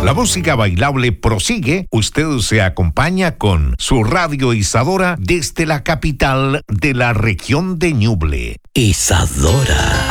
La música bailable prosigue. Usted se acompaña con su radio Isadora desde la capital de la región de Ñuble. Isadora.